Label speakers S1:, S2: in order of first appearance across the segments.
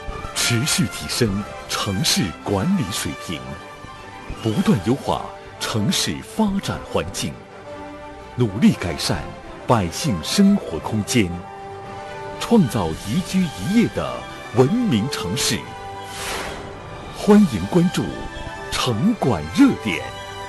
S1: 持续提升城市管理水平，不断优化城市发展环境，努力改善百姓生活空间，创造宜居宜业的文明城市。欢迎关注城管热点。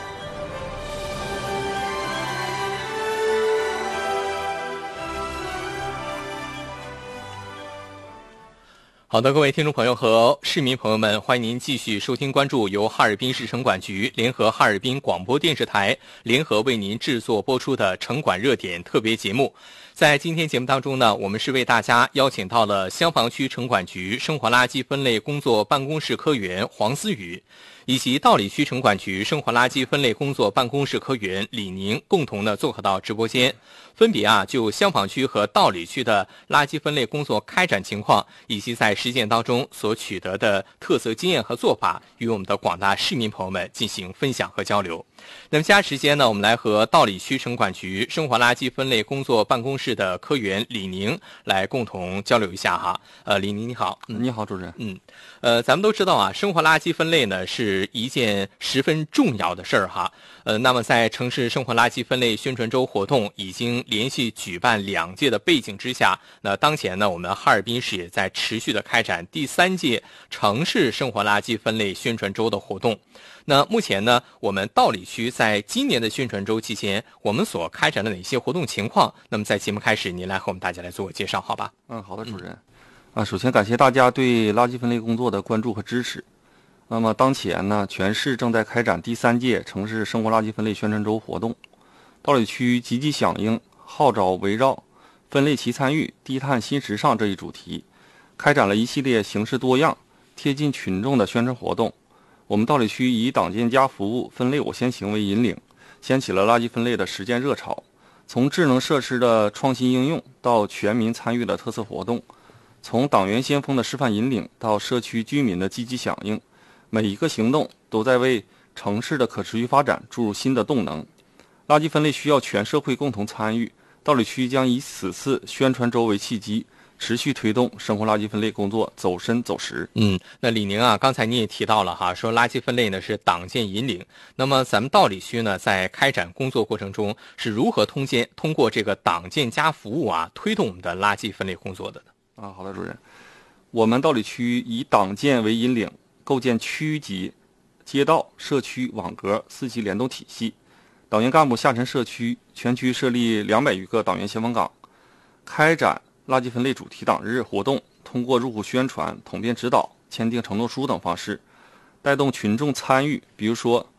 S2: 好的，各位听众朋友和市民朋友们，欢迎您继续收听关注由哈尔滨市城管局联合哈尔滨广播电视台联合为您制作播出的城管热点特别节目。在今天节目当中呢，我们是为大家邀请到了香坊区城管局生活垃圾分类工作办公室科员黄思雨，以及道里区城管局生活垃圾分类工作办公室科员李宁，共同呢做客到直播间，分别就香坊区和道里区的垃圾分类工作开展情况，以及在实践当中所取得的特色经验和做法，与我们的广大市民朋友们进行分享和交流。那么接下来时间呢，我们来和道里区城管局生活垃圾分类工作办公室的科员李宁来共同交流一下哈。李宁你好。
S3: 你好，主任。
S2: 咱们都知道啊，生活垃圾分类呢是一件十分重要的事儿哈。那么在城市生活垃圾分类宣传周活动已经连续举办2届的背景之下，那当前呢，我们哈尔滨市也在持续的开展第3届城市生活垃圾分类宣传周的活动。那目前呢，我们道里区在今年的宣传周期间，我们所开展的哪些活动情况？那么在节目开始，您来和我们大家来做个介绍，好吧？
S3: 好的，主任。首先感谢大家对垃圾分类工作的关注和支持。那么当前呢，全市正在开展第3届城市生活垃圾分类宣传周活动。道里区积极响应号召，围绕分类齐参与、低碳新时尚这一主题，开展了一系列形式多样、贴近群众的宣传活动。我们道里区以党建加服务、分类我先行为引领，掀起了垃圾分类的实践热潮。从智能设施的创新应用到全民参与的特色活动，从党员先锋的示范引领到社区居民的积极响应，每一个行动都在为城市的可持续发展注入新的动能。垃圾分类需要全社会共同参与，道里区将以此次宣传周为契机，持续推动生活垃圾分类工作走深走实。
S2: 那李宁啊，刚才你也提到了哈，说垃圾分类呢是党建引领。那么咱们道里区呢，在开展工作过程中是如何通过这个党建加服务推动我们的垃圾分类工作的呢？
S3: 好的，主任。我们道里区以党建为引领，构建区级、街道、社区、网格4级联动体系。党员干部下沉社区，全区设立200余个党员先锋岗，开展垃圾分类主题党日活动，通过入户宣传、统编指导、签订承诺书等方式，带动群众参与。比如说，